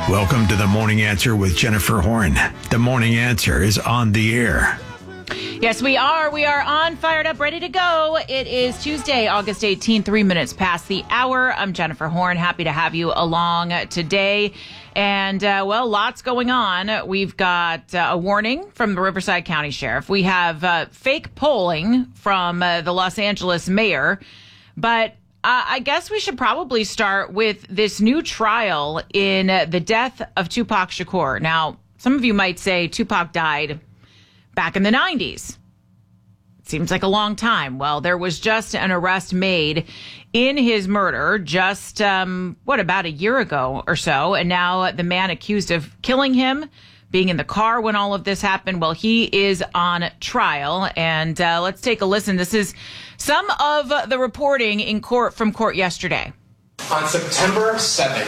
Welcome to The Morning Answer with Jennifer Horn. The Morning Answer is on the air. Yes, we are. We are on, fired up, ready to go. It is Tuesday, August 18th, 3 minutes past the hour. I'm Jennifer Horn. Happy to have you along today. And, lots going on. We've got a warning from the Riverside County Sheriff. We have fake polling from the Los Angeles mayor. But I guess we should probably start with this new trial in the death of Tupac Shakur. Now, some of you might say Tupac died back in the 90s. It seems like a long time. Well, there was just an arrest made in his murder just, about a year ago or so. And now the man accused of killing him, being in the car when all of this happened, well, he is on trial. And let's take a listen. This is some of the reporting in court from court yesterday. On September 7th,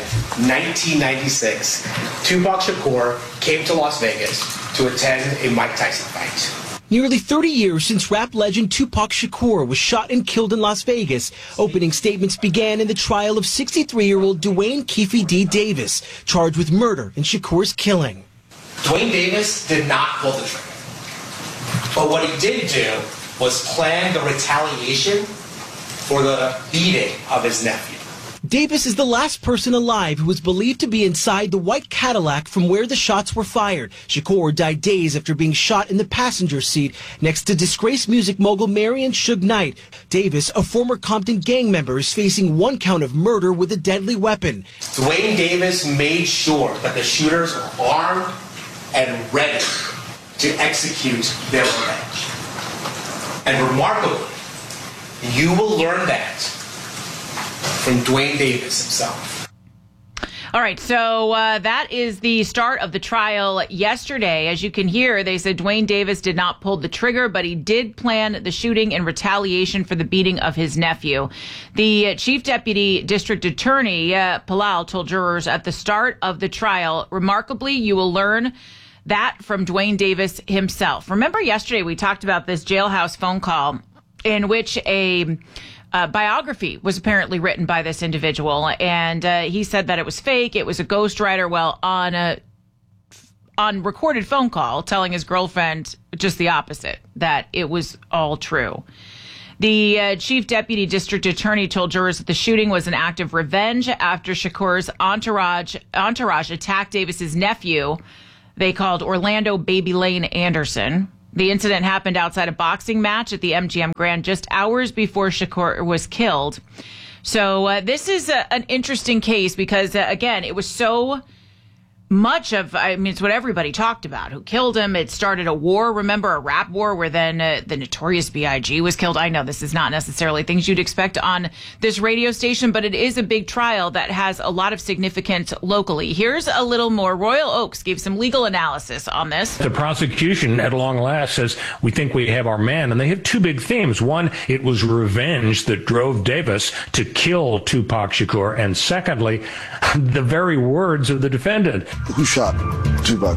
1996, Tupac Shakur came to Las Vegas to attend a Mike Tyson fight. Nearly 30 years since rap legend Tupac Shakur was shot and killed in Las Vegas, opening statements began in the trial of 63-year-old Duane Keffe D. Davis, charged with murder in Shakur's killing. Duane Davis did not pull the trigger. But what he did do was plan the retaliation for the beating of his nephew. Davis is the last person alive who was believed to be inside the white Cadillac from where the shots were fired. Shakur died days after being shot in the passenger seat next to disgraced music mogul Marion Suge Knight. Davis, a former Compton gang member, is facing one count of murder with a deadly weapon. Duane Davis made sure that the shooters were armed and ready to execute their revenge. And remarkably, you will learn that from Duane Davis himself. All right, so that is the start of the trial yesterday. As you can hear, they said Duane Davis did not pull the trigger, but he did plan the shooting in retaliation for the beating of his nephew. The Chief Deputy District Attorney, Palal, told jurors at the start of the trial, remarkably, you will learn that from Duane Davis himself. Remember yesterday we talked about this jailhouse phone call in which a biography was apparently written by this individual, and he said that it was fake. It was a ghostwriter. Well, on recorded phone call, telling his girlfriend just the opposite, that it was all true. The Chief Deputy District Attorney told jurors that the shooting was an act of revenge after Shakur's entourage attacked Davis's nephew. They called Orlando Baby Lane Anderson. The incident happened outside a boxing match at the MGM Grand just hours before Shakur was killed. So this is an interesting case because, again, it was so much of, it's what everybody talked about. Who killed him? It started a war, remember, a rap war where then the Notorious B.I.G. was killed. I know this is not necessarily things you'd expect on this radio station, but it is a big trial that has a lot of significance locally. Here's a little more. Royal Oaks gave some legal analysis on this. The prosecution, at long last, says, we think we have our man. And they have two big themes. One, it was revenge that drove Davis to kill Tupac Shakur. And secondly, the very words of the defendant. Who shot Tupac?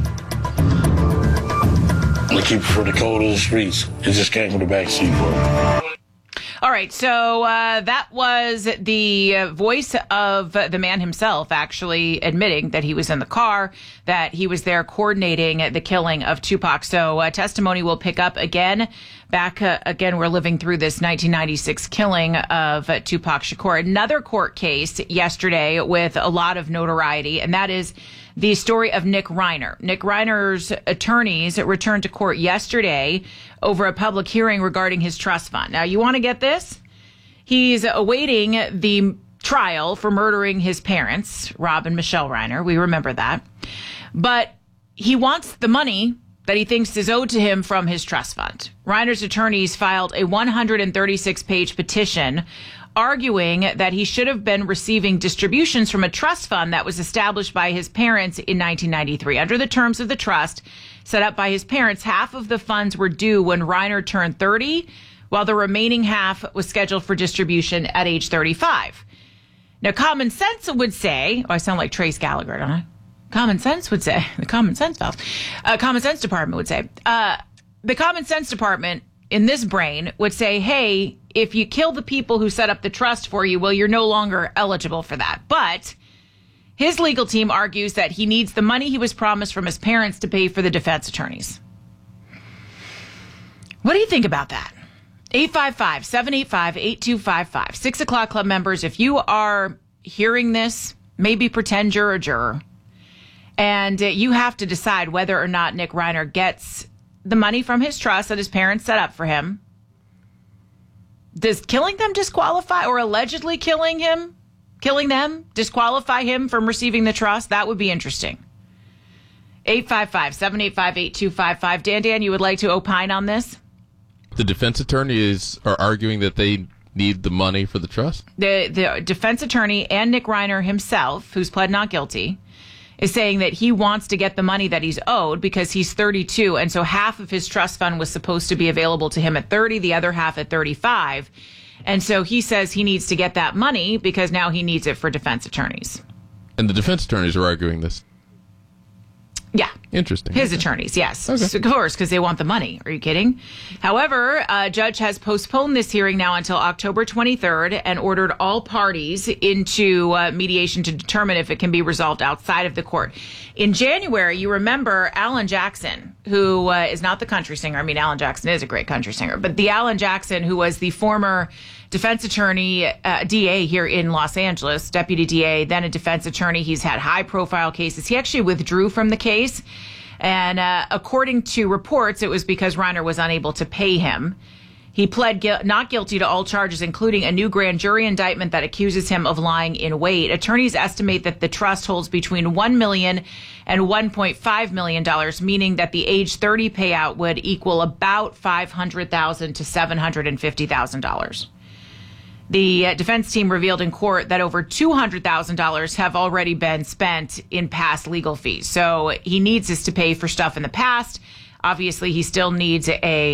They keep it for the code of the streets. It just came from the backseat for it. All right, so that was the voice of the man himself actually admitting that he was in the car, that he was there coordinating the killing of Tupac. So testimony will pick up again. Again, we're living through this 1996 killing of Tupac Shakur. Another court case yesterday with a lot of notoriety, and that is the story of Nick Reiner. Nick Reiner's attorneys returned to court yesterday over a public hearing regarding his trust fund. Now, you want to get this? He's awaiting the trial for murdering his parents, Rob and Michelle Reiner. We remember that. But he wants the money that he thinks is owed to him from his trust fund. Reiner's attorneys filed a 136-page petition arguing that he should have been receiving distributions from a trust fund that was established by his parents in 1993. Under the terms of the trust set up by his parents, half of the funds were due when Reiner turned 30, while the remaining half was scheduled for distribution at age 35. Now, common sense would say, I sound like Trace Gallagher, don't I? Common sense would say, the Common Sense Files, Common Sense Department would say, the Common Sense Department in this brain would say, hey, if you kill the people who set up the trust for you, well, you're no longer eligible for that. But His legal team argues that he needs the money he was promised from his parents to pay for the defense attorneys. What do you think about that? 855-785-8255. 6 o'clock club members, if you are hearing this, maybe pretend you're a juror, and you have to decide whether or not Nick Reiner gets the money from his trust that his parents set up for him. Does killing them disqualify, or allegedly killing them disqualify him from receiving the trust? That would be interesting. 855-785-8255. Dan, you would like to opine on this? The defense attorneys are arguing that they need the money for the trust? The defense attorney and Nick Reiner himself, who's pled not guilty, is saying that he wants to get the money that he's owed because he's 32, and so half of his trust fund was supposed to be available to him at 30, the other half at 35. And so he says he needs to get that money because now he needs it for defense attorneys. And the defense attorneys are arguing this? Yeah. Interesting. His attorneys, yes. Okay. Of course, because they want the money. Are you kidding? However, a judge has postponed this hearing now until October 23rd and ordered all parties into mediation to determine if it can be resolved outside of the court. In January, you remember Alan Jackson, who is not the country singer. I mean, Alan Jackson is a great country singer, but the Alan Jackson, who was the former defense attorney, DA here in Los Angeles, deputy DA, then a defense attorney. He's had high-profile cases. He actually withdrew from the case, and according to reports, it was because Reiner was unable to pay him. He pled not guilty to all charges, including a new grand jury indictment that accuses him of lying in wait. Attorneys estimate that the trust holds between $1 million and $1.5 million, meaning that the age 30 payout would equal about $500,000 to $750,000. The defense team revealed in court that over $200,000 have already been spent in past legal fees. So he needs this to pay for stuff in the past. Obviously, he still needs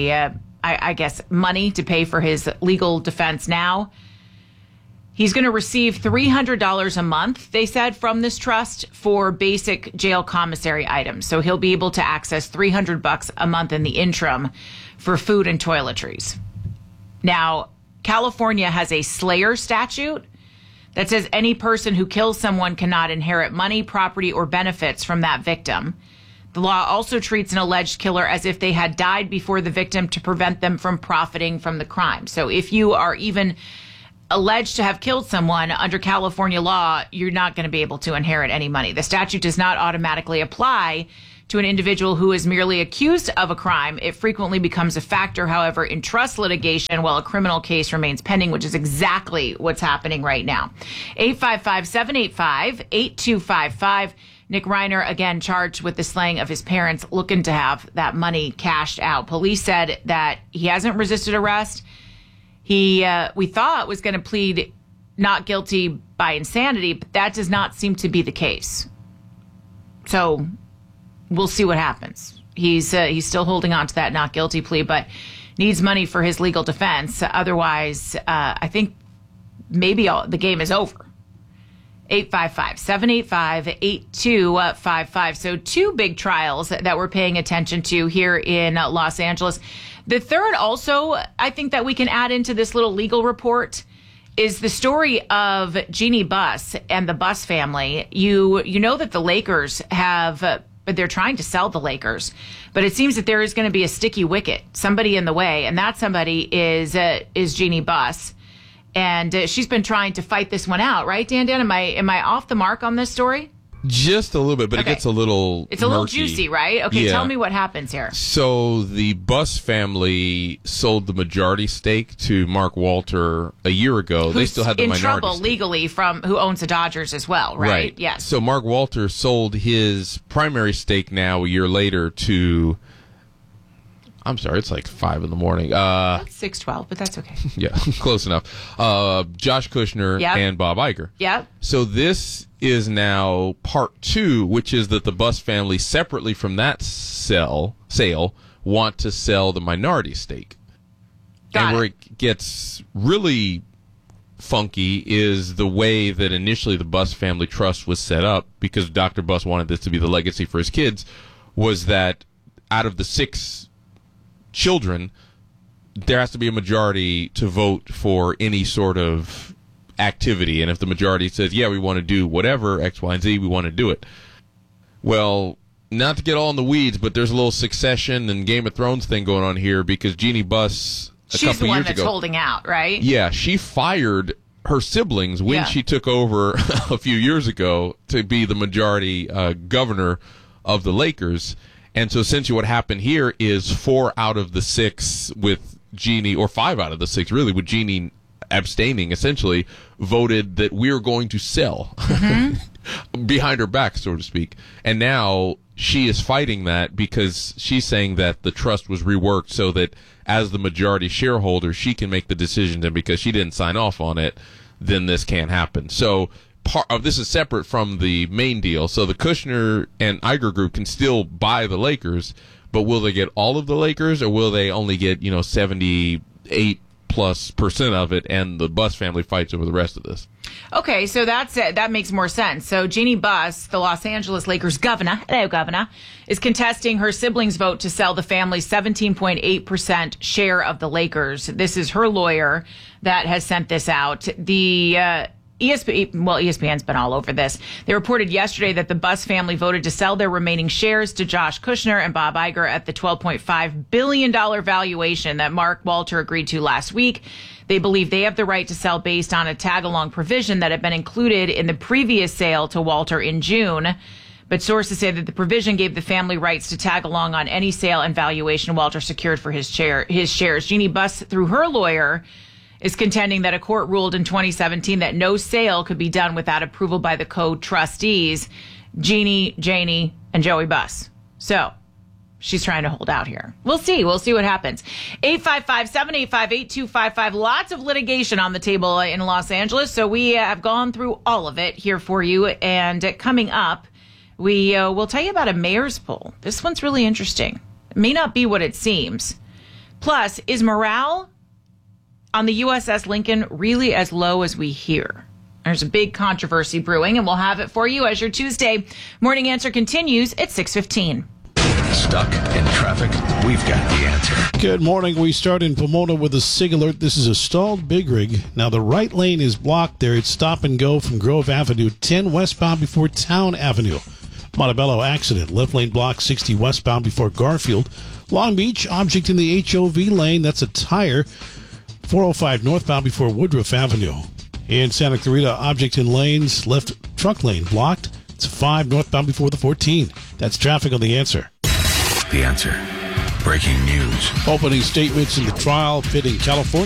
money to pay for his legal defense now. He's going to receive $300 a month, they said, from this trust for basic jail commissary items. So he'll be able to access $300 a month in the interim for food and toiletries. Now, California has a slayer statute that says any person who kills someone cannot inherit money, property, or benefits from that victim. The law also treats an alleged killer as if they had died before the victim to prevent them from profiting from the crime. So if you are even alleged to have killed someone under California law, you're not going to be able to inherit any money. The statute does not automatically apply to an individual who is merely accused of a crime. It frequently becomes a factor, however, in trust litigation while a criminal case remains pending, which is exactly what's happening right now. 855-785-8255. Nick Reiner, again, charged with the slaying of his parents, looking to have that money cashed out. Police said that he hasn't resisted arrest. We thought was going to plead not guilty by insanity, but that does not seem to be the case. So we'll see what happens. He's still holding on to that not guilty plea, but needs money for his legal defense. Otherwise, I think maybe the game is over. 855-785-8255. So 2 big trials that we're paying attention to here in Los Angeles. The third also, I think that we can add into this little legal report, is the story of Jeannie Buss and the Buss family. You know that the Lakers have... they're trying to sell the Lakers, but it seems that there is going to be a sticky wicket, somebody in the way, and that somebody is Jeannie Buss, and she's been trying to fight this one out, right, Dan? Am I off the mark on this story? Just a little bit, but Okay. It gets a little It's a little murky. juicy, right? Okay, Yeah. Tell me what happens here. So the Buss family sold the majority stake to Mark Walter a year ago. They still had the in minority trouble stake. legally from who owns the Dodgers as well, right? Yes. So Mark Walter sold his primary stake now a year later to... I'm sorry, it's like 5 in the morning. That's 6:12, but that's okay. Yeah, close enough. Josh Kushner Yep. and Bob Iger. Yep. So this is now part 2, which is that the Buss family, separately from that sale, want to sell the minority stake. Got Where it. it gets really funky is the way that initially the Buss family trust was set up, because Dr. Buss wanted this to be the legacy for his kids, was that out of the 6 children, there has to be a majority to vote for any sort of activity. And if the majority says, yeah, we want to do whatever, X, Y, and Z, we want to do it. Well, not to get all in the weeds, but there's a little Succession and Game of Thrones thing going on here because Jeannie Buss, she's the one that's holding out, right? Yeah, she fired her siblings when she took over a few years ago to be the majority governor of the Lakers. And so essentially what happened here is 4 out of the 6 with Jeannie, or 5 out of the 6 really, with Jeannie abstaining, essentially, voted that we're going to sell behind her back, so to speak. And now she is fighting that because she's saying that the trust was reworked so that as the majority shareholder, she can make the decisions, and because she didn't sign off on it, then this can't happen. So part of this is separate from the main deal. So the Kushner and Iger group can still buy the Lakers, but will they get all of the Lakers, or will they only get 78+% of it, and the Buss family fights over the rest of this? Okay, so that's it. That makes more sense. So Jeannie Buss, the Los Angeles Lakers governor, is contesting her siblings' vote to sell the family's 17.8% share of the Lakers. This is her lawyer that has sent this out. The ESPN's been all over this. They reported yesterday that the Buss family voted to sell their remaining shares to Josh Kushner and Bob Iger at the $12.5 billion valuation that Mark Walter agreed to last week. They believe they have the right to sell based on a tag-along provision that had been included in the previous sale to Walter in June. But sources say that the provision gave the family rights to tag along on any sale and valuation Walter secured for his shares. Jeannie Buss, through her lawyer, is contending that a court ruled in 2017 that no sale could be done without approval by the co-trustees, Jeannie, Janie, and Joey Buss. So she's trying to hold out here. We'll see. We'll see what happens. 855-785-8255. Lots of litigation on the table in Los Angeles. So we have gone through all of it here for you. And coming up, we will tell you about a mayor's poll. This one's really interesting. It may not be what it seems. Plus, is morale on the USS Lincoln really as low as we hear? There's a big controversy brewing, and we'll have it for you as your Tuesday Morning Answer continues at 6:15. Stuck in traffic? We've got the answer. Good morning. We start in Pomona with a SIG alert. This is a stalled big rig. Now the right lane is blocked there. It's stop and go from Grove Avenue 10 westbound before Town Avenue. Montebello accident. Left lane blocked 60 westbound before Garfield. Long Beach, object in the HOV lane. That's a tire. 405 northbound before Woodruff Avenue. In Santa Clarita, object in lanes, left truck lane blocked. It's 5 northbound before the 14. That's traffic on The Answer. The Answer. Breaking news. Opening statements in the trial pitting California